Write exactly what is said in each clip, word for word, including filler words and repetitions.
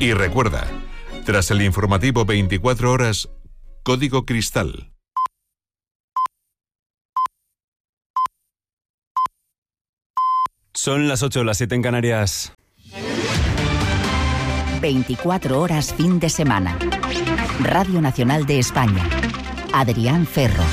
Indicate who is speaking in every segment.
Speaker 1: Y recuerda, tras el informativo veinticuatro horas, Código Cristal.
Speaker 2: Son las ocho, las siete en Canarias.
Speaker 3: veinticuatro horas fin de semana. Radio Nacional de España. Adrián Ferro.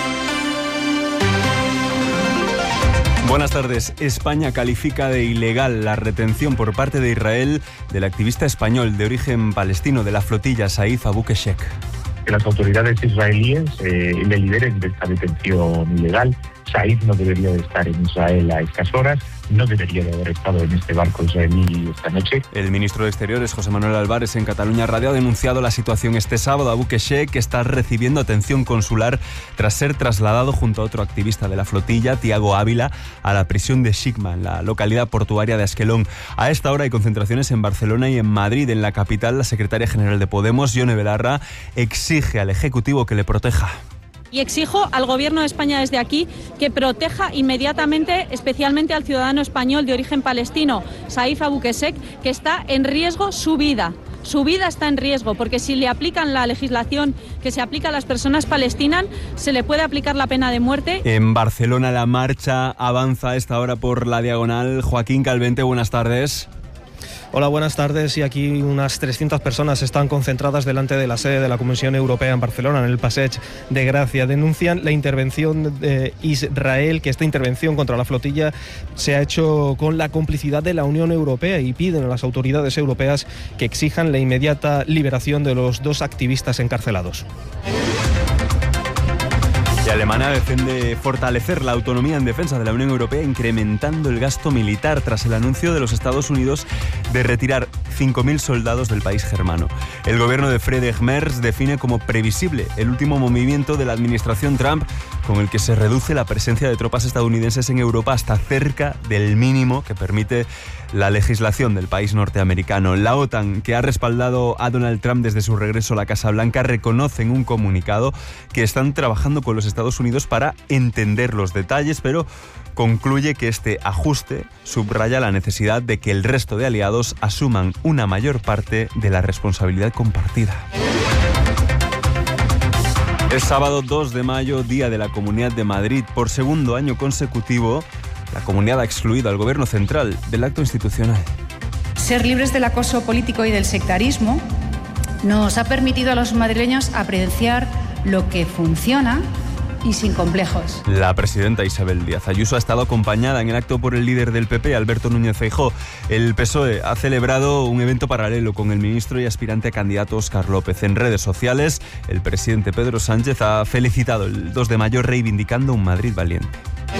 Speaker 2: Buenas tardes. España califica de ilegal la retención por parte de Israel del activista español de origen palestino de la flotilla Saif Abu Keshek.
Speaker 4: Que las autoridades israelíes eh, le liberen de esta detención ilegal. Saif no debería de estar en Israel a estas horas, no debería de haber estado en este barco israelí esta noche.
Speaker 2: El ministro de Exteriores, José Manuel Álvarez, en Cataluña Radio ha denunciado la situación este sábado. Abu Keshek está recibiendo atención consular tras ser trasladado junto a otro activista de la flotilla, Tiago Ávila, a la prisión de Sigma, en la localidad portuaria de Asquelón. A esta hora hay concentraciones en Barcelona y en Madrid. En la capital, la secretaria general de Podemos, Ione Belarra, exige al Ejecutivo que le proteja.
Speaker 5: Y exijo al Gobierno de España desde aquí que proteja inmediatamente, especialmente al ciudadano español de origen palestino, Saif Abu Keshek, que está en riesgo su vida. Su vida está en riesgo, porque si le aplican la legislación que se aplica a las personas palestinas, se le puede aplicar la pena de muerte.
Speaker 2: En Barcelona la marcha avanza a esta hora por la Diagonal. Joaquín Calvente, buenas tardes.
Speaker 6: Hola, buenas tardes. Y aquí unas trescientas personas están concentradas delante de la sede de la Comisión Europea en Barcelona, en el Passeig de Gracia. Denuncian la intervención de Israel, que esta intervención contra la flotilla se ha hecho con la complicidad de la Unión Europea, y piden a las autoridades europeas que exijan la inmediata liberación de los dos activistas encarcelados.
Speaker 2: Y Alemania defiende fortalecer la autonomía en defensa de la Unión Europea, incrementando el gasto militar tras el anuncio de los Estados Unidos de retirar cinco mil soldados del país germano. El gobierno de Friedrich Merz define como previsible el último movimiento de la administración Trump, con el que se reduce la presencia de tropas estadounidenses en Europa hasta cerca del mínimo que permite la legislación del país norteamericano. La OTAN, que ha respaldado a Donald Trump desde su regreso a la Casa Blanca, reconoce en un comunicado que están trabajando con los Estados Unidos para entender los detalles, pero concluye que este ajuste subraya la necesidad de que el resto de aliados asuman una mayor parte de la responsabilidad compartida. Es sábado dos de mayo, Día de la Comunidad de Madrid. Por segundo año consecutivo, la comunidad ha excluido al Gobierno central del acto institucional.
Speaker 7: Ser libres del acoso político y del sectarismo nos ha permitido a los madrileños apreciar lo que funciona y sin complejos.
Speaker 2: La presidenta Isabel Díaz Ayuso ha estado acompañada en el acto por el líder del P P, Alberto Núñez Feijóo. El P S O E ha celebrado un evento paralelo con el ministro y aspirante a candidato Óscar López. En redes sociales, el presidente Pedro Sánchez ha felicitado el dos de mayo, reivindicando un Madrid valiente.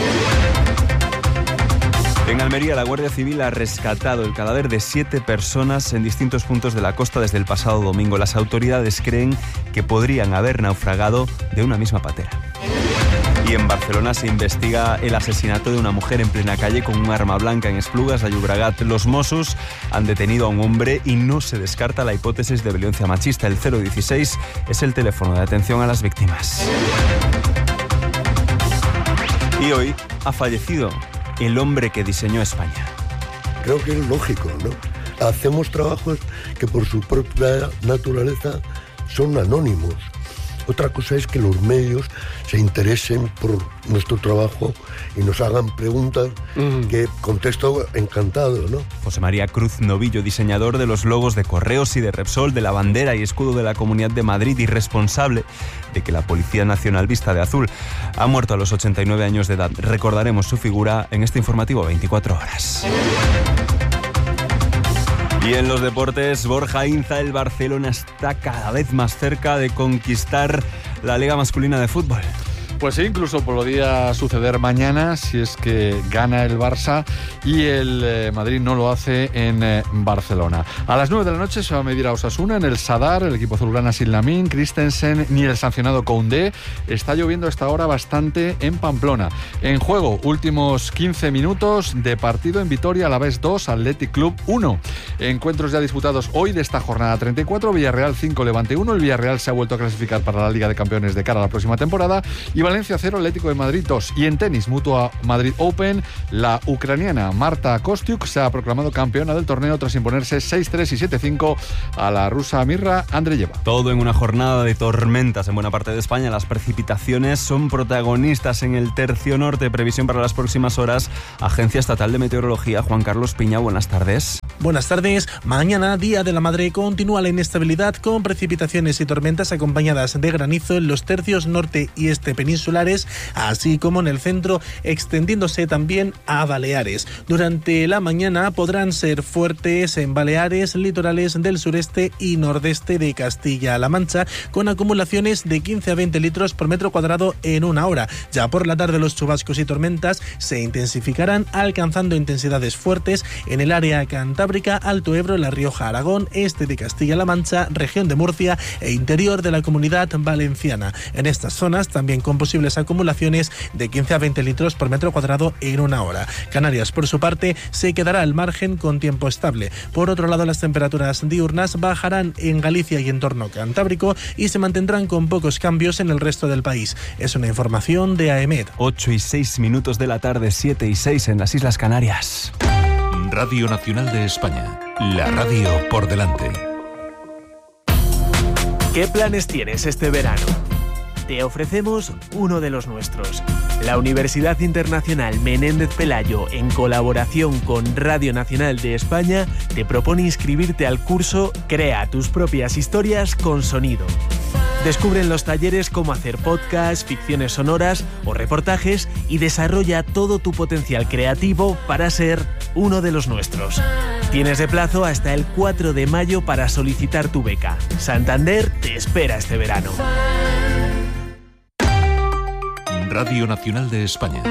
Speaker 2: En Almería, la Guardia Civil ha rescatado el cadáver de siete personas en distintos puntos de la costa desde el pasado domingo. Las autoridades creen que podrían haber naufragado de una misma patera. Y en Barcelona se investiga el asesinato de una mujer en plena calle con un arma blanca en Esplugas de Llobregat. Los Mossos han detenido a un hombre y no se descarta la hipótesis de violencia machista. El cero dieciséis es el teléfono de atención a las víctimas. Y hoy ha fallecido el hombre que diseñó España.
Speaker 8: Creo que es lógico, ¿no? Hacemos trabajos que por su propia naturaleza son anónimos. Otra cosa es que los medios se interesen por nuestro trabajo y nos hagan preguntas mm. que contesto encantado, ¿no?
Speaker 2: José María Cruz Novillo, diseñador de los logos de Correos y de Repsol, de la bandera y escudo de la Comunidad de Madrid y responsable de que la Policía Nacional vista de azul, ha muerto a los ochenta y nueve años de edad. Recordaremos su figura en este informativo veinticuatro horas. Y en los deportes, Borja Inza, el Barcelona está cada vez más cerca de conquistar la Liga Masculina de Fútbol.
Speaker 9: Pues sí, incluso podría suceder mañana si es que gana el Barça y el eh, Madrid no lo hace en eh, Barcelona. A las nueve de la noche se va a medir a Osasuna en el Sadar, el equipo azulgrana sin Lamine, Christensen ni el sancionado Koundé. Está lloviendo a esta hora bastante en Pamplona. En juego, últimos quince minutos de partido en Vitoria, Alavés dos, Athletic Club uno. encuentros ya disputados hoy de esta jornada treinta y cuatro. Villarreal cinco, Levante uno. El Villarreal se ha vuelto a clasificar para la Liga de Campeones de cara a la próxima temporada. Y Valencia cero, Atlético de Madrid dos. Y en tenis, Mutua Madrid Open, la ucraniana Marta Kostyuk se ha proclamado campeona del torneo tras imponerse seis tres y siete cinco a la rusa Mirra Andreyeva.
Speaker 2: Todo en una jornada de tormentas en buena parte de España. Las precipitaciones son protagonistas en el tercio norte. Previsión para las próximas horas. Agencia Estatal de Meteorología. Juan Carlos Piña, buenas tardes.
Speaker 10: Buenas tardes. Mañana, Día de la Madre, continúa la inestabilidad con precipitaciones y tormentas acompañadas de granizo en los tercios norte y este peninsulares, así como en el centro, extendiéndose también a Baleares. Durante la mañana podrán ser fuertes en Baleares, litorales del sureste y nordeste de Castilla-La Mancha, con acumulaciones de quince a veinte litros por metro cuadrado en una hora. Ya por la tarde los chubascos y tormentas se intensificarán, alcanzando intensidades fuertes en el área cantábrica, Alto Ebro, La Rioja, Aragón, este de Castilla-La Mancha, región de Murcia e interior de la Comunidad Valenciana. En estas zonas también con posibles acumulaciones de quince a veinte litros por metro cuadrado en una hora. Canarias, por su parte, se quedará al margen con tiempo estable. Por otro lado, las temperaturas diurnas bajarán en Galicia y entorno cantábrico y se mantendrán con pocos cambios en el resto del país. Es una información de AEMET.
Speaker 2: ocho y seis minutos de la tarde, siete y seis en las Islas Canarias.
Speaker 1: Radio Nacional de España, la radio por delante.
Speaker 11: ¿Qué planes tienes este verano? Te ofrecemos uno de los nuestros. La Universidad Internacional Menéndez Pelayo, en colaboración con Radio Nacional de España, te propone inscribirte al curso Crea tus propias historias con sonido. Descubre en los talleres cómo hacer podcasts, ficciones sonoras o reportajes y desarrolla todo tu potencial creativo para ser uno de los nuestros. Tienes de plazo hasta el cuatro de mayo para solicitar tu beca. Santander te espera este verano.
Speaker 1: Radio Nacional de España.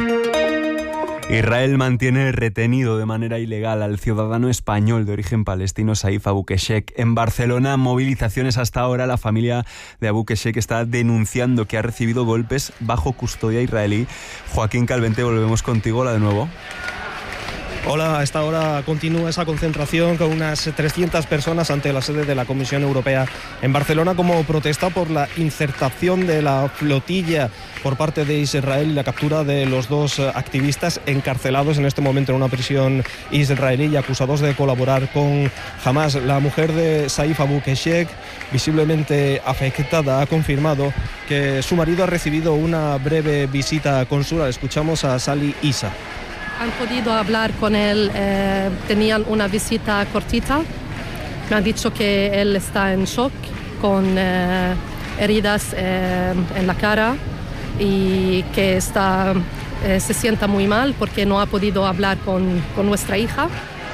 Speaker 2: Israel mantiene retenido de manera ilegal al ciudadano español de origen palestino Saif Abu Keshek. En Barcelona, movilizaciones hasta ahora. La familia de Abu Keshek está denunciando que ha recibido golpes bajo custodia israelí. Joaquín Calvente, volvemos contigo. Hola de nuevo.
Speaker 6: Hola, a esta hora continúa esa concentración con unas trescientas personas ante la sede de la Comisión Europea en Barcelona como protesta por la incertación de la flotilla por parte de Israel y la captura de los dos activistas encarcelados en este momento en una prisión israelí y acusados de colaborar con Hamas. La mujer de Saif Abu Keshek, visiblemente afectada, ha confirmado que su marido ha recibido una breve visita consular. Escuchamos a Sally Isa.
Speaker 12: Han podido hablar con él, eh, tenían una visita cortita. Me han dicho que él está en shock, con eh, heridas eh, en la cara y que está, eh, se sienta muy mal porque no ha podido hablar con, con nuestra hija.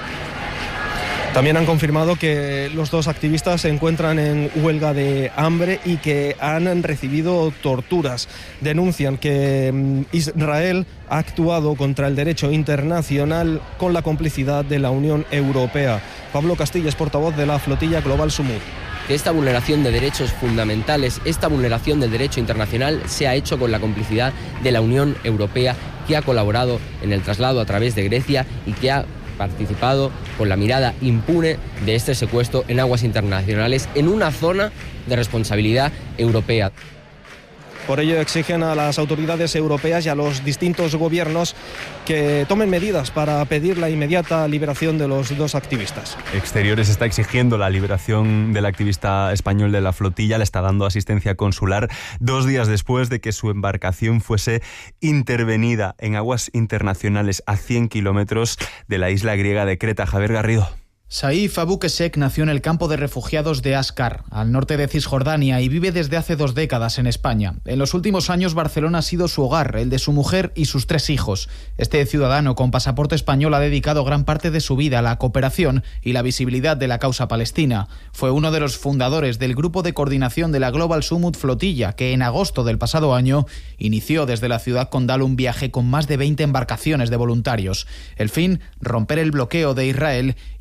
Speaker 6: También han confirmado que los dos activistas se encuentran en huelga de hambre y que han recibido torturas. Denuncian que Israel ha actuado contra el derecho internacional con la complicidad de la Unión Europea. Pablo Castilla es portavoz de la flotilla Global Sumud.
Speaker 13: Que esta vulneración de derechos fundamentales, esta vulneración del derecho internacional se ha hecho con la complicidad de la Unión Europea, que ha colaborado en el traslado a través de Grecia y que ha participado con la mirada impune de este secuestro en aguas internacionales en una zona de responsabilidad europea.
Speaker 6: Por ello exigen a las autoridades europeas y a los distintos gobiernos que tomen medidas para pedir la inmediata liberación de los dos activistas.
Speaker 2: Exteriores está exigiendo la liberación del activista español de la flotilla, le está dando asistencia consular dos días después de que su embarcación fuese intervenida en aguas internacionales a cien kilómetros de la isla griega de Creta. Javier Garrido.
Speaker 14: Saif Abu Keshek nació en el campo de refugiados de Ascar, al norte de Cisjordania, y vive desde hace dos décadas en España. En los últimos años Barcelona ha sido su hogar, el de su mujer y sus tres hijos. Este ciudadano con pasaporte español ha dedicado gran parte de su vida a la cooperación y la visibilidad de la causa palestina. Fue uno de los fundadores del grupo de coordinación de la Global Sumud Flotilla, que en agosto del pasado año inició desde la ciudad condal un viaje con más de veinte embarcaciones de voluntarios. El fin, romper el bloqueo de Israel y proveer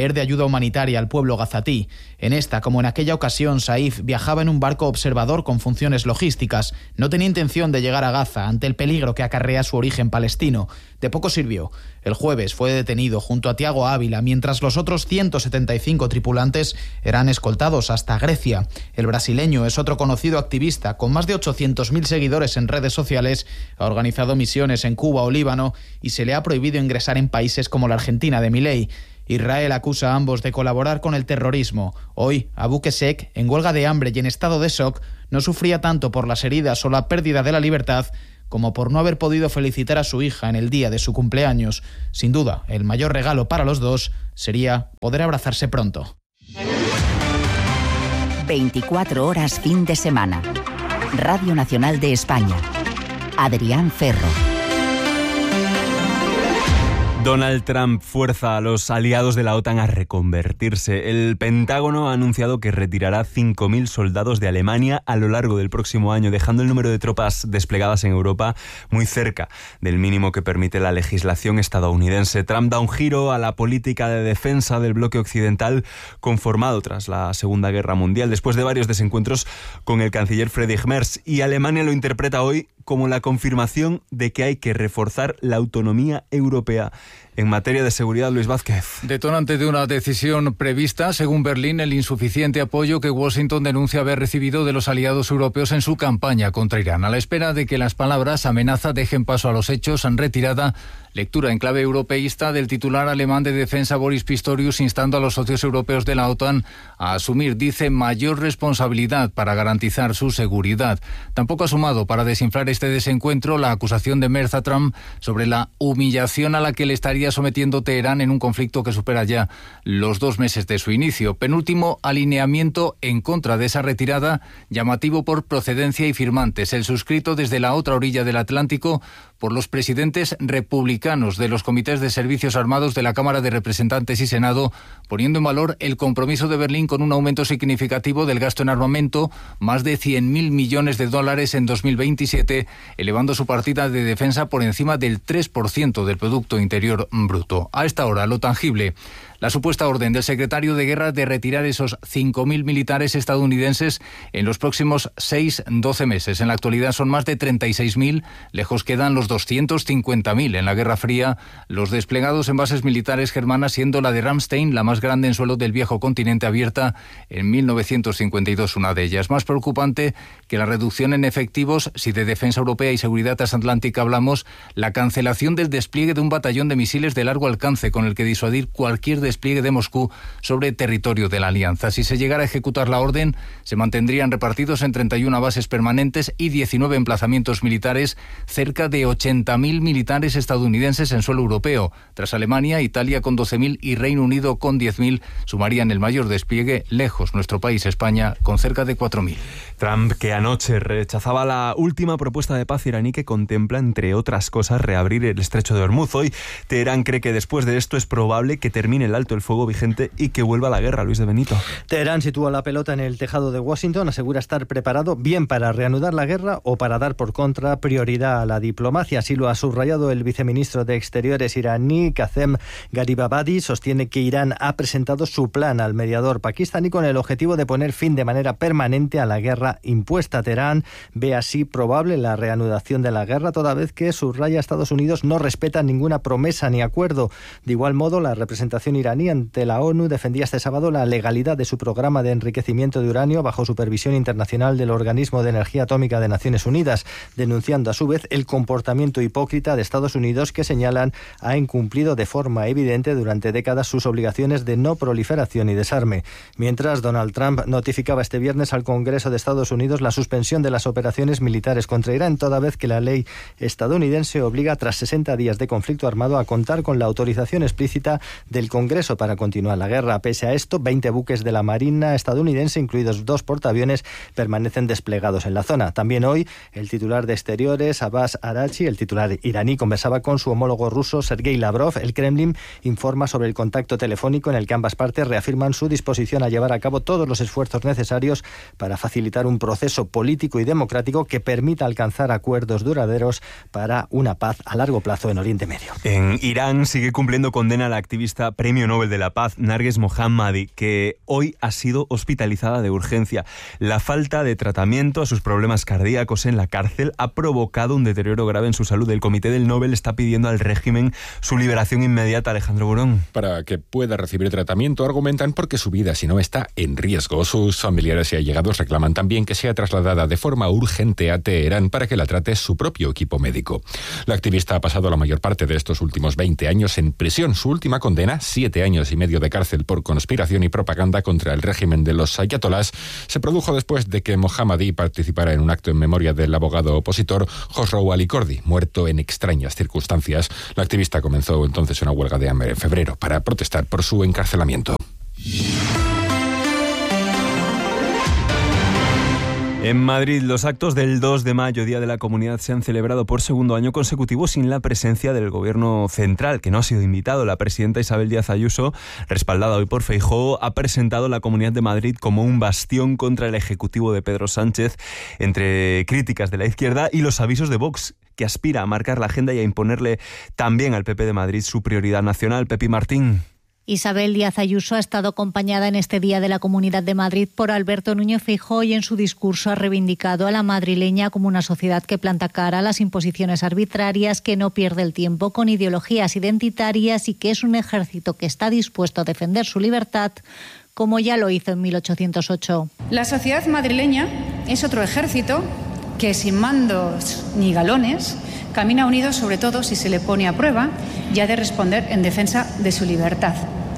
Speaker 14: ayer de ayuda humanitaria al pueblo gazatí. En esta, como en aquella ocasión, Saif viajaba en un barco observador con funciones logísticas. No tenía intención de llegar a Gaza ante el peligro que acarrea su origen palestino. De poco sirvió. El jueves fue detenido junto a Tiago Ávila, mientras los otros ciento setenta y cinco tripulantes eran escoltados hasta Grecia. El brasileño es otro conocido activista con más de ochocientos mil seguidores en redes sociales. Ha organizado misiones en Cuba o Líbano y se le ha prohibido ingresar en países como la Argentina de Milei. Israel acusa a ambos de colaborar con el terrorismo. Hoy, Abu Kesek, en huelga de hambre y en estado de shock, no sufría tanto por las heridas o la pérdida de la libertad como por no haber podido felicitar a su hija en el día de su cumpleaños. Sin duda, el mayor regalo para los dos sería poder abrazarse pronto.
Speaker 3: veinticuatro horas fin de semana. Radio Nacional de España. Adrián Ferro.
Speaker 2: Donald Trump fuerza a los aliados de la OTAN a reconvertirse. El Pentágono ha anunciado que retirará cinco mil soldados de Alemania a lo largo del próximo año, dejando el número de tropas desplegadas en Europa muy cerca del mínimo que permite la legislación estadounidense. Trump da un giro a la política de defensa del bloque occidental conformado tras la Segunda Guerra Mundial, después de varios desencuentros con el canciller Friedrich Merz, y Alemania lo interpreta hoy como la confirmación de que hay que reforzar la autonomía europea. En materia de seguridad, Luis Vázquez.
Speaker 15: Detonante de una decisión prevista, según Berlín, el insuficiente apoyo que Washington denuncia haber recibido de los aliados europeos en su campaña contra Irán. A la espera de que las palabras amenaza dejen paso a los hechos, han retirada lectura en clave europeísta del titular alemán de defensa Boris Pistorius, instando a los socios europeos de la OTAN a asumir, dice, mayor responsabilidad para garantizar su seguridad. Tampoco ha sumado para desinflar este desencuentro la acusación de Merz a Trump sobre la humillación a la que le estaría sometiendo Teherán en un conflicto que supera ya los dos meses de su inicio. Penúltimo alineamiento en contra de esa retirada, llamativo por procedencia y firmantes, el suscrito desde la otra orilla del Atlántico por los presidentes republicanos de los comités de servicios armados de la Cámara de Representantes y Senado, poniendo en valor el compromiso de Berlín con un aumento significativo del gasto en armamento, más de cien mil millones de dólares en dos mil veintisiete, elevando su partida de defensa por encima del tres por ciento del Producto Interior Bruto. A esta hora, lo tangible: la supuesta orden del secretario de Guerra de retirar esos cinco mil militares estadounidenses en los próximos seis a doce meses. En la actualidad son más de treinta y seis mil, lejos quedan los doscientos cincuenta mil en la Guerra Fría, los desplegados en bases militares germanas, siendo la de Ramstein la más grande en suelo del viejo continente, abierta en mil novecientos cincuenta y dos, una de ellas. Más preocupante que la reducción en efectivos, si de defensa europea y seguridad transatlántica hablamos, la cancelación del despliegue de un batallón de misiles de largo alcance con el que disuadir cualquier despliegue de Moscú sobre territorio de la Alianza. Si se llegara a ejecutar la orden, se mantendrían repartidos en treinta y una bases permanentes y diecinueve emplazamientos militares, cerca de ochenta mil militares estadounidenses en suelo europeo. Tras Alemania, Italia con doce mil y Reino Unido con diez mil sumarían el mayor despliegue, lejos nuestro país, España, con cerca de cuatro mil.
Speaker 2: Trump, que anoche rechazaba la última propuesta de paz iraní que contempla, entre otras cosas, reabrir el estrecho de Hormuz. Hoy, Teherán cree que después de esto es probable que termine el alto el fuego vigente y que vuelva la guerra. Luis de Benito.
Speaker 16: Teherán sitúa la pelota en el tejado de Washington, asegura estar preparado bien para reanudar la guerra o para dar por contra prioridad a la diplomacia. Así lo ha subrayado el viceministro de Exteriores iraní, Qasem Gharibabadi. Sostiene que Irán ha presentado su plan al mediador pakistaní con el objetivo de poner fin de manera permanente a la guerra impuesta. Teherán ve así probable la reanudación de la guerra, toda vez que, subraya, Estados Unidos no respeta ninguna promesa ni acuerdo. De igual modo, la representación iraní ante la ONU defendía este sábado la legalidad de su programa de enriquecimiento de uranio bajo supervisión internacional del Organismo de Energía Atómica de Naciones Unidas, denunciando a su vez el comportamiento hipócrita de Estados Unidos, que señalan ha incumplido de forma evidente durante décadas sus obligaciones de no proliferación y desarme. Mientras, Donald Trump notificaba este viernes al Congreso de Estados Unidos la suspensión de las operaciones militares contra Irán, toda vez que la ley estadounidense obliga, tras sesenta días de conflicto armado, a contar con la autorización explícita del Congreso para continuar la guerra. Pese a esto, veinte buques de la Marina estadounidense, incluidos dos portaaviones, permanecen desplegados en la zona. También hoy, el titular de Exteriores, Abbas Araghchi, el titular iraní, conversaba con su homólogo ruso, Sergei Lavrov. El Kremlin informa sobre el contacto telefónico en el que ambas partes reafirman su disposición a llevar a cabo todos los esfuerzos necesarios para facilitar un proceso político y democrático que permita alcanzar acuerdos duraderos para una paz a largo plazo en Oriente Medio.
Speaker 2: En Irán sigue cumpliendo condena la activista Premio Nobel de la Paz, Narges Mohammadi, que hoy ha sido hospitalizada de urgencia. La falta de tratamiento a sus problemas cardíacos en la cárcel ha provocado un deterioro grave en su salud. El Comité del Nobel está pidiendo al régimen su liberación inmediata. Alejandro Burón.
Speaker 17: Para que pueda recibir tratamiento, argumentan porque su vida, si no, está en riesgo. Sus familiares y allegados reclaman también que sea trasladada de forma urgente a Teherán para que la trate su propio equipo médico. La activista ha pasado la mayor parte de estos últimos veinte años en prisión. Su última condena, siete años y medio de cárcel por conspiración y propaganda contra el régimen de los ayatolás, se produjo después de que Mohammadi participara en un acto en memoria del abogado opositor Khosrow Ali Kurdi, muerto en extrañas circunstancias. La activista comenzó entonces una huelga de hambre en febrero para protestar por su encarcelamiento.
Speaker 2: En Madrid, los actos del dos de mayo, Día de la Comunidad, se han celebrado por segundo año consecutivo sin la presencia del Gobierno central, que no ha sido invitado. La presidenta Isabel Díaz Ayuso, respaldada hoy por Feijóo, ha presentado la Comunidad de Madrid como un bastión contra el Ejecutivo de Pedro Sánchez, entre críticas de la izquierda y los avisos de Vox, que aspira a marcar la agenda y a imponerle también al P P de Madrid su prioridad nacional. Pepi Martín.
Speaker 18: Isabel Díaz Ayuso ha estado acompañada en este Día de la Comunidad de Madrid por Alberto Núñez Feijóo y en su discurso ha reivindicado a la madrileña como una sociedad que planta cara a las imposiciones arbitrarias, que no pierde el tiempo con ideologías identitarias y que es un ejército que está dispuesto a defender su libertad, como ya lo hizo en mil ochocientos ocho.
Speaker 7: La sociedad madrileña es otro ejército que sin mandos ni galones camina unido, sobre todo si se le pone a prueba y ha de responder en defensa de su libertad.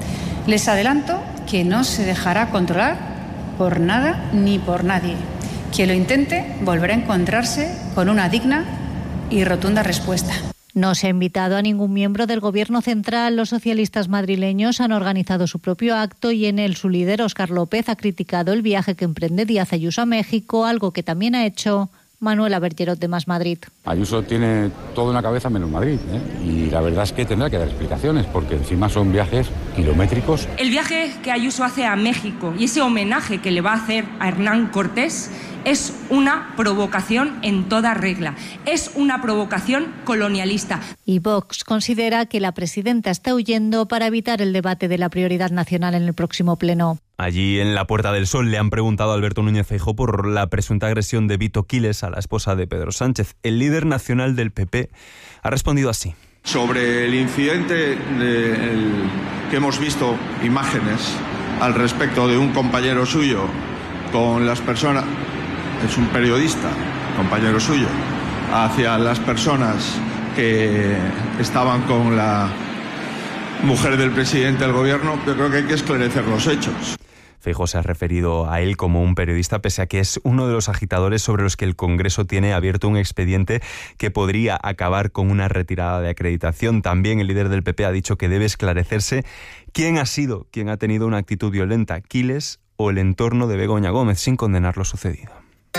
Speaker 7: Les adelanto que no se dejará controlar por nada ni por nadie. Quien lo intente volverá a encontrarse con una digna y rotunda respuesta.
Speaker 18: No se ha invitado a ningún miembro del Gobierno central. Los socialistas madrileños han organizado su propio acto y en él su líder, Óscar López, ha criticado el viaje que emprende Díaz Ayuso a México, algo que también ha hecho Manuela Bergerot de Más Madrid.
Speaker 19: Ayuso tiene toda una cabeza menos Madrid, ¿eh? Y la verdad es que tendrá que dar explicaciones porque encima son viajes kilométricos.
Speaker 20: El viaje que Ayuso hace a México y ese homenaje que le va a hacer a Hernán Cortés es una provocación en toda regla, es una provocación colonialista.
Speaker 18: Y Vox considera que la presidenta está huyendo para evitar el debate de la prioridad nacional en el próximo pleno.
Speaker 2: Allí en la Puerta del Sol le han preguntado a Alberto Núñez Feijóo por la presunta agresión de Vito Quiles a la esposa de Pedro Sánchez. El líder nacional del P P ha respondido así.
Speaker 21: Sobre el incidente de el, que hemos visto imágenes al respecto de un compañero suyo con las personas, es un periodista, compañero suyo, hacia las personas que estaban con la mujer del presidente del gobierno, yo creo que hay que esclarecer los hechos.
Speaker 2: Feijóo se ha referido a él como un periodista, pese a que es uno de los agitadores sobre los que el Congreso tiene abierto un expediente que podría acabar con una retirada de acreditación. También el líder del P P ha dicho que debe esclarecerse quién ha sido quien ha tenido una actitud violenta, Quiles o el entorno de Begoña Gómez, sin condenar lo sucedido.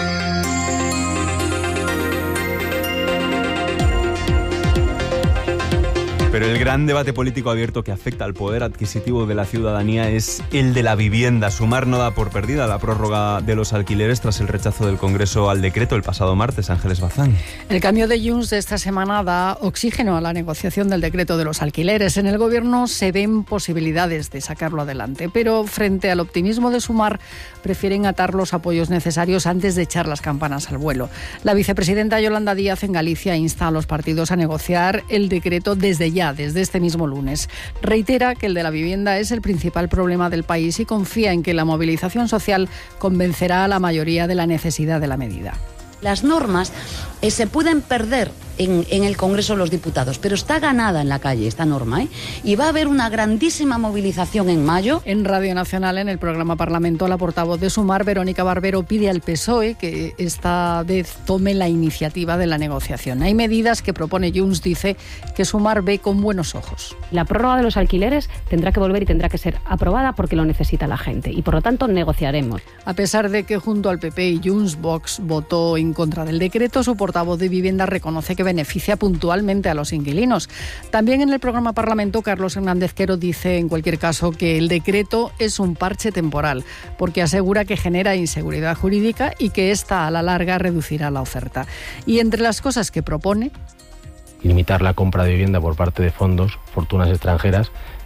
Speaker 2: Pero el gran debate político abierto que afecta al poder adquisitivo de la ciudadanía es el de la vivienda. Sumar no da por perdida la prórroga de los alquileres tras el rechazo del Congreso al decreto el pasado martes. Ángeles Bazán.
Speaker 22: El cambio de Junts de esta semana da oxígeno a la negociación del decreto de los alquileres. En el Gobierno se ven posibilidades de sacarlo adelante, pero frente al optimismo de Sumar prefieren atar los apoyos necesarios antes de echar las campanas al vuelo. La vicepresidenta Yolanda Díaz en Galicia insta a los partidos a negociar el decreto desde ya, desde este mismo lunes. Reitera que el de la vivienda es el principal problema del país y confía en que la movilización social convencerá a la mayoría de la necesidad de la medida.
Speaker 23: Las normas eh, se pueden perder en, en el Congreso de los Diputados, pero está ganada en la calle esta norma, ¿eh? Y va a haber una grandísima movilización en mayo.
Speaker 22: En Radio Nacional, en el programa Parlamento, la portavoz de Sumar, Verónica Barbero, pide al P S O E que esta vez tome la iniciativa de la negociación. Hay medidas que propone Junts, dice, que Sumar ve con buenos ojos.
Speaker 24: La prórroga de los alquileres tendrá que volver y tendrá que ser aprobada porque lo necesita la gente y, por lo tanto, negociaremos.
Speaker 22: A pesar de que junto al P P y Junts, Vox votó en contra del decreto, su portavoz de Vivienda reconoce que beneficia puntualmente a los inquilinos. También en el programa Parlamento, Carlos Hernández Quero dice, en cualquier caso, que el decreto es un parche temporal, porque asegura que genera inseguridad jurídica y que esta, a la larga, reducirá la oferta. Y entre las cosas que propone,
Speaker 25: limitar la compra de vivienda por parte de fondos, fortunas extranjeras,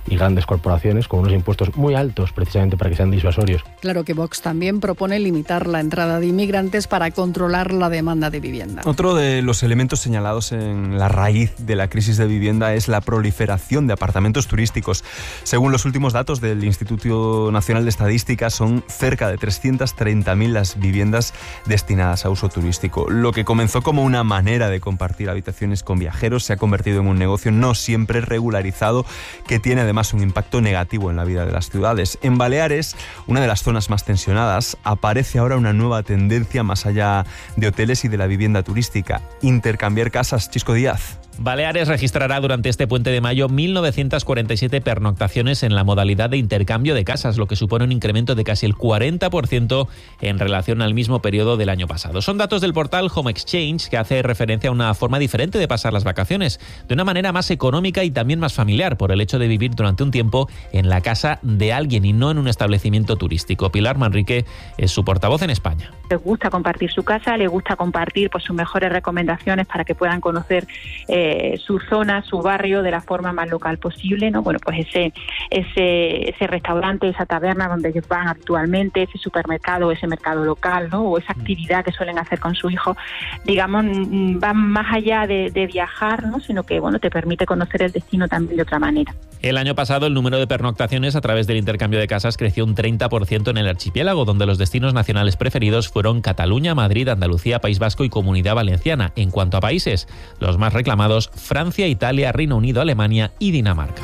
Speaker 4: y grandes corporaciones con unos impuestos muy altos precisamente para que sean disuasorios.
Speaker 22: Claro que Vox también propone limitar la entrada de inmigrantes para controlar la demanda de vivienda.
Speaker 2: Otro de los elementos señalados en la raíz de la crisis de vivienda es la proliferación de apartamentos turísticos. Según los últimos datos del Instituto Nacional de Estadística, son cerca de trescientas treinta mil las viviendas destinadas a uso turístico. Lo que comenzó como una manera de compartir habitaciones con viajeros se ha convertido en un negocio no siempre regularizado que tiene además un impacto negativo en la vida de las ciudades. En Baleares, una de las zonas más tensionadas, aparece ahora una nueva tendencia más allá de hoteles y de la vivienda turística: intercambiar casas. Chisco Díaz.
Speaker 5: Baleares registrará durante este puente de mayo mil novecientas cuarenta y siete pernoctaciones en la modalidad de intercambio de casas, lo que supone un incremento de casi el cuarenta por ciento en relación al mismo periodo del año pasado. Son datos del portal Home Exchange, que hace referencia a una forma diferente de pasar las vacaciones, de una manera más económica y también más familiar, por el hecho de vivir durante un tiempo en la casa de alguien y no en un establecimiento turístico. Pilar Manrique es su portavoz en España.
Speaker 8: Les gusta compartir su casa, les gusta compartir pues, sus mejores recomendaciones para que puedan conocer eh, su zona, su barrio de la forma más local posible, ¿no? Bueno, pues ese ese ese restaurante, esa taberna donde ellos van habitualmente, ese supermercado, ese mercado local, ¿no? O esa actividad que suelen hacer con su hijo, digamos, van más allá de, de viajar, ¿no? Sino que, bueno, te permite conocer el destino también de otra manera.
Speaker 5: El año pasado el número de pernoctaciones a través del intercambio de casas creció un treinta por ciento en el archipiélago, donde los destinos nacionales preferidos fueron Cataluña, Madrid, Andalucía, País Vasco y Comunidad Valenciana. En cuanto a países, los más reclamados: Francia, Italia, Reino Unido, Alemania y Dinamarca.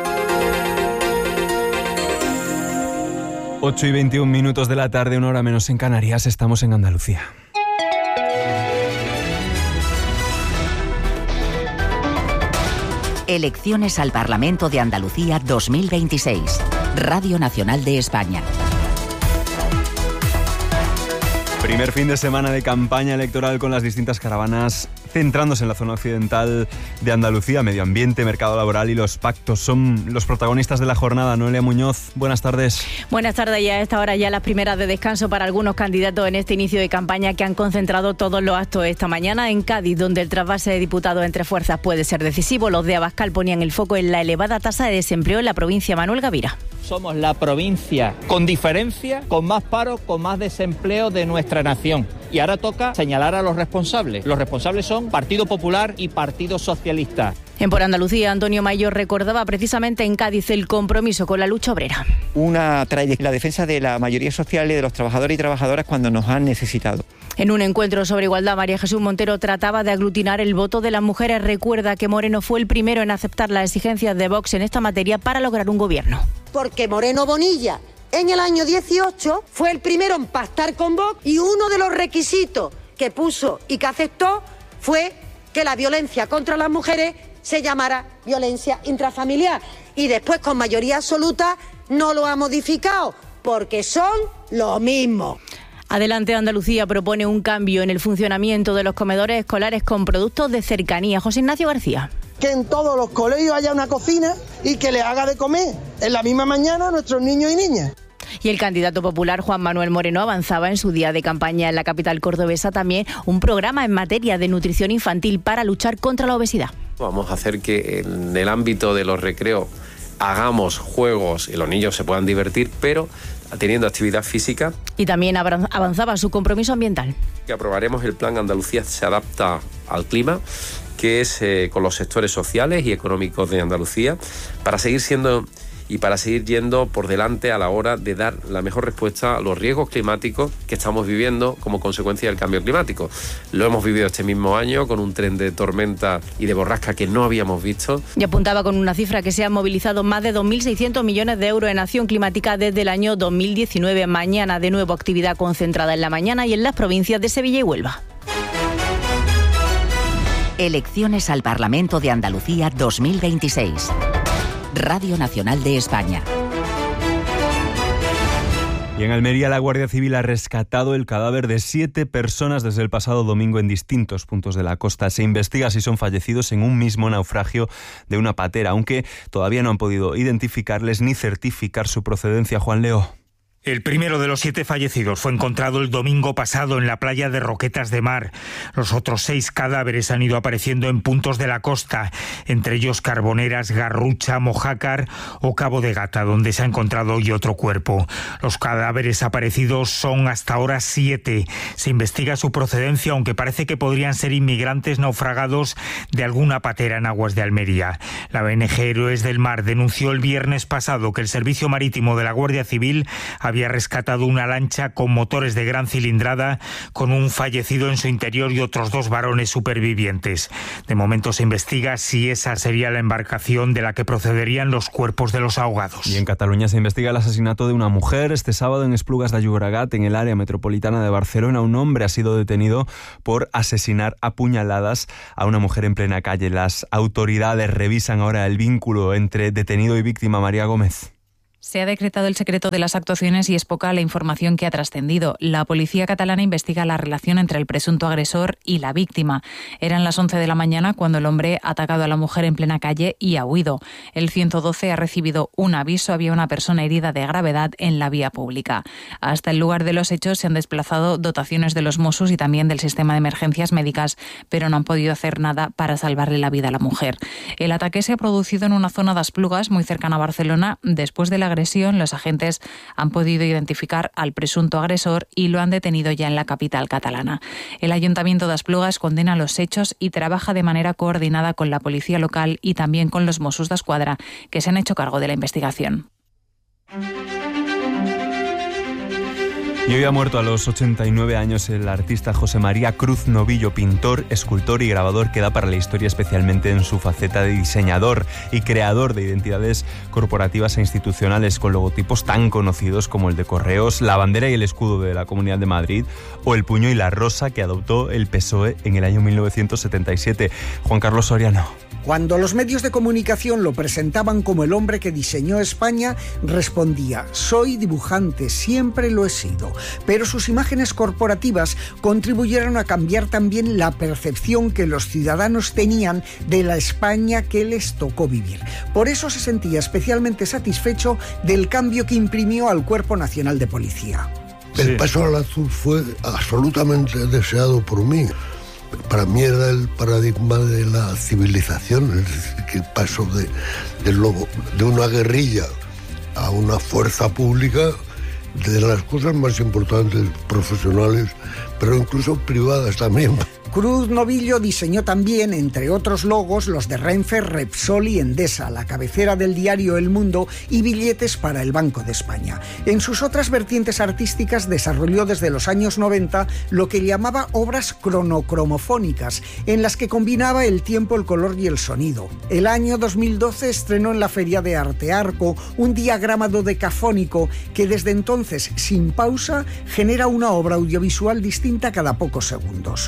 Speaker 2: ocho y veintiún minutos de la tarde, una hora menos en Canarias, estamos en Andalucía.
Speaker 3: Elecciones al Parlamento de Andalucía dos mil veintiséis. Radio Nacional de España.
Speaker 2: Primer fin de semana de campaña electoral con las distintas caravanas centrándose en la zona occidental de Andalucía. Medio ambiente, mercado laboral y los pactos son los protagonistas de la jornada. Noelia Muñoz, buenas tardes.
Speaker 9: Buenas tardes, ya a esta hora ya las primeras de descanso para algunos candidatos en este inicio de campaña que han concentrado todos los actos esta mañana en Cádiz, donde el trasvase de diputados entre fuerzas puede ser decisivo. Los de Abascal ponían el foco en la elevada tasa de desempleo en la provincia. Manuel Gavira.
Speaker 25: Somos la provincia con diferencia, con más paro, con más desempleo de nuestra nación. Y ahora toca señalar a los responsables. Los responsables son Partido Popular y Partido Socialista.
Speaker 9: En Por Andalucía, Antonio Mayor recordaba precisamente en Cádiz el compromiso con la lucha obrera.
Speaker 26: Una trayectoria, la defensa de la mayoría social y de los trabajadores y trabajadoras cuando nos han necesitado.
Speaker 9: En un encuentro sobre igualdad, María Jesús Montero trataba de aglutinar el voto de las mujeres. Recuerda que Moreno fue el primero en aceptar las exigencias de Vox en esta materia para lograr un gobierno.
Speaker 27: Porque Moreno Bonilla en el año dieciocho fue el primero en pactar con Vox y uno de los requisitos que puso y que aceptó fue que la violencia contra las mujeres se llamara violencia intrafamiliar. Y después, con mayoría absoluta, no lo ha modificado, porque son lo mismo.
Speaker 9: Adelante Andalucía propone un cambio en el funcionamiento de los comedores escolares con productos de cercanía. José Ignacio García.
Speaker 28: Que en todos los colegios haya una cocina y que les haga de comer en la misma mañana a nuestros niños y niñas.
Speaker 9: Y el candidato popular Juan Manuel Moreno avanzaba en su día de campaña en la capital cordobesa también un programa en materia de nutrición infantil para luchar contra la obesidad.
Speaker 29: Vamos a hacer que en el ámbito de los recreos hagamos juegos y los niños se puedan divertir, pero teniendo actividad física.
Speaker 9: Y también avanzaba su compromiso ambiental.
Speaker 29: Que aprobaremos el plan Andalucía se adapta al clima, que es eh, con los sectores sociales y económicos de Andalucía, para seguir siendo y para seguir yendo por delante a la hora de dar la mejor respuesta a los riesgos climáticos que estamos viviendo como consecuencia del cambio climático. Lo hemos vivido este mismo año con un tren de tormenta y de borrasca que no habíamos visto.
Speaker 9: Y apuntaba con una cifra que se han movilizado más de dos mil seiscientos millones de euros en acción climática desde el año dos mil diecinueve. Mañana de nuevo actividad concentrada en la mañana y en las provincias de Sevilla y Huelva.
Speaker 3: Elecciones al Parlamento de Andalucía dos mil veintiséis. Radio Nacional de España.
Speaker 2: Y en Almería la Guardia Civil ha rescatado el cadáver de siete personas desde el pasado domingo en distintos puntos de la costa. Se investiga si son fallecidos en un mismo naufragio de una patera, aunque todavía no han podido identificarles ni certificar su procedencia. Juan Leo.
Speaker 1: El primero de los siete fallecidos fue encontrado el domingo pasado en la playa de Roquetas de Mar. Los otros seis cadáveres han ido apareciendo en puntos de la costa, entre ellos Carboneras, Garrucha, Mojácar o Cabo de Gata, donde se ha encontrado hoy otro cuerpo. Los cadáveres aparecidos son hasta ahora siete. Se investiga su procedencia, aunque parece que podrían ser inmigrantes naufragados de alguna patera en aguas de Almería. La O N G Héroes del Mar denunció el viernes pasado que el Servicio Marítimo de la Guardia Civil había rescatado una lancha con motores de gran cilindrada con un fallecido en su interior y otros dos varones supervivientes. De momento se investiga si esa sería la embarcación de la que procederían los cuerpos de los ahogados.
Speaker 2: Y en Cataluña se investiga el asesinato de una mujer. Este sábado en Esplugas de Llobregat, en el área metropolitana de Barcelona, un hombre ha sido detenido por asesinar a puñaladas a una mujer en plena calle. Las autoridades revisan ahora el vínculo entre detenido y víctima. María Gómez.
Speaker 6: Se ha decretado el secreto de las actuaciones y es poca la información que ha trascendido. La policía catalana investiga la relación entre el presunto agresor y la víctima. Eran las once de la mañana cuando el hombre ha atacado a la mujer en plena calle y ha huido. El ciento doce ha recibido un aviso. Había una persona herida de gravedad en la vía pública. Hasta el lugar de los hechos se han desplazado dotaciones de los Mossos y también del sistema de emergencias médicas, pero no han podido hacer nada para salvarle la vida a la mujer. El ataque se ha producido en una zona de Esplugas muy cercana a Barcelona. Después de la agresión, los agentes han podido identificar al presunto agresor y lo han detenido ya en la capital catalana. El Ayuntamiento de Esplugas condena los hechos y trabaja de manera coordinada con la policía local y también con los Mossos d'Esquadra, que se han hecho cargo de la investigación.
Speaker 2: Y hoy ha muerto a los ochenta y nueve años el artista José María Cruz Novillo, pintor, escultor y grabador que da para la historia, especialmente en su faceta de diseñador y creador de identidades corporativas e institucionales con logotipos tan conocidos como el de Correos, la bandera y el escudo de la Comunidad de Madrid o el puño y la rosa que adoptó el P S O E en el año mil novecientos setenta y siete. Juan Carlos Soriano.
Speaker 10: Cuando los medios de comunicación lo presentaban como el hombre que diseñó España, respondía: soy dibujante, siempre lo he sido. Pero sus imágenes corporativas contribuyeron a cambiar también la percepción que los ciudadanos tenían de la España que les tocó vivir. Por eso se sentía especialmente satisfecho del cambio que imprimió al Cuerpo Nacional de Policía.
Speaker 11: El sí. paso al azul fue absolutamente deseado por mí. Para mí era el paradigma de la civilización, es decir, que el paso de, de, lo, de una guerrilla a una fuerza pública, de las cosas más importantes, profesionales, pero incluso privadas también.
Speaker 10: Cruz Novillo diseñó también, entre otros logos, los de Renfe, Repsol y Endesa, la cabecera del diario El Mundo y billetes para el Banco de España. En sus otras vertientes artísticas desarrolló desde los años noventa lo que llamaba obras cronocromofónicas, en las que combinaba el tiempo, el color y el sonido. El año dos mil doce estrenó en la Feria de Arte Arco un diagrama dodecafónico que desde entonces, sin pausa, genera una obra audiovisual distinta cada pocos segundos.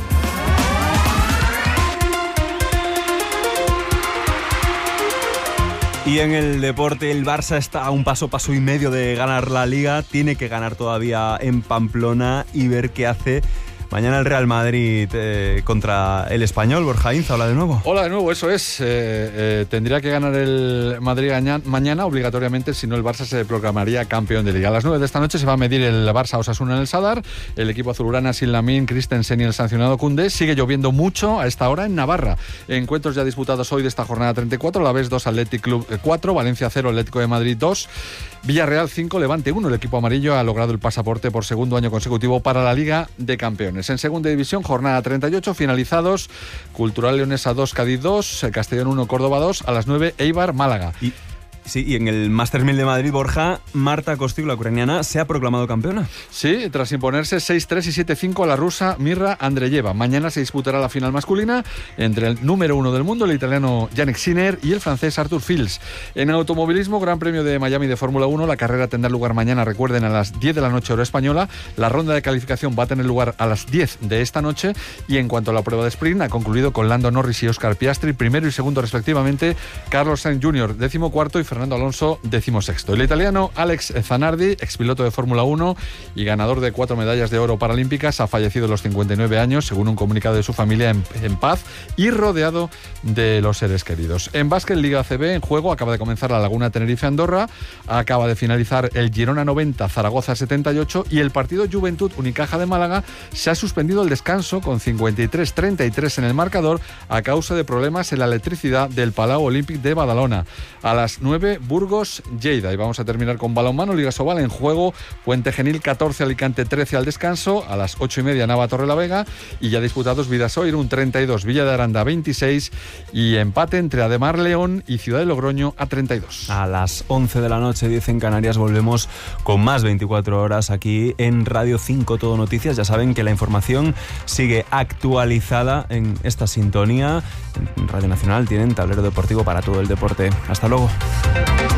Speaker 2: Y en el deporte, el Barça está a un paso, paso y medio de ganar la Liga. Tiene que ganar todavía en Pamplona y ver qué hace mañana el Real Madrid eh, contra el Español. Borja Inza, hola de nuevo.
Speaker 12: Hola de nuevo, eso es. Eh, eh, tendría que ganar el Madrid mañana obligatoriamente, si no el Barça se proclamaría campeón de Liga. A las nueve de esta noche se va a medir el Barça Osasuna en el Sadar. El equipo azulgrana sin Lamine, Christensen y el sancionado Koundé. Sigue lloviendo mucho a esta hora en Navarra. Encuentros ya disputados hoy de esta jornada treinta y cuatro. La vez dos, Athletic Club cuatro, Valencia cero, Atlético de Madrid dos, Villarreal cinco, Levante uno. El equipo amarillo ha logrado el pasaporte por segundo año consecutivo para la Liga de Campeones. En segunda división, jornada treinta y ocho, finalizados. Cultural Leonesa dos, Cádiz dos, Castellón uno, Córdoba dos, a las nueve, Eibar, Málaga.
Speaker 2: Y... Sí, y en el Masters mil de Madrid, Borja, Marta Kostyuk, la ucraniana, se ha proclamado campeona.
Speaker 12: Sí, tras imponerse seis tres y siete cinco a la rusa Mirra Andreyeva. Mañana se disputará la final masculina entre el número uno del mundo, el italiano Yannick Sinner, y el francés Arthur Fils. En automovilismo, Gran Premio de Miami de Fórmula uno. La carrera tendrá lugar mañana, recuerden, a las diez de la noche hora española. La ronda de calificación va a tener lugar a las diez de esta noche. Y en cuanto a la prueba de sprint, ha concluido con Lando Norris y Oscar Piastri, primero y segundo respectivamente. Carlos Sainz junior, décimo cuarto, y Fernando Alonso decimosexto. El italiano Alex Zanardi, expiloto de Fórmula uno y ganador de cuatro medallas de oro paralímpicas, ha fallecido a los cincuenta y nueve años, según un comunicado de su familia, en, en paz y rodeado de los seres queridos. En básquet, Liga A C B, en juego, acaba de comenzar la Laguna Tenerife-Andorra, acaba de finalizar el Girona noventa, Zaragoza setenta y ocho, y el partido Juventud-Unicaja de Málaga se ha suspendido el descanso con cincuenta y tres treinta y tres en el marcador a causa de problemas en la electricidad del Palau Olímpic de Badalona. A las nueve, Burgos-Lleida. Y vamos a terminar con balonmano, Liga Sobal en juego, Puente Genil catorce, Alicante trece al descanso, a las ocho y media Nava Torrelavega, y ya disputados Vidasoa Irún treinta y dos, Villa de Aranda veintiséis, y empate entre Ademar León y Ciudad de Logroño a treinta y dos.
Speaker 2: A las once de la noche, diez en Canarias, volvemos con más veinticuatro horas aquí en Radio cinco Todo Noticias. Ya saben que la información sigue actualizada en esta sintonía. En Radio Nacional tienen tablero deportivo para todo el deporte. Hasta luego.